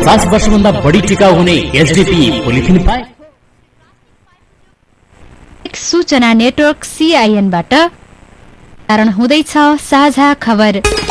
50 वर्षभन्दा बढी टिकाउ हुने एचडीपी पोलिथिन पाइप। सूचना नेटवर्क CIN बाट कारण हुँदैछ साझा खबर।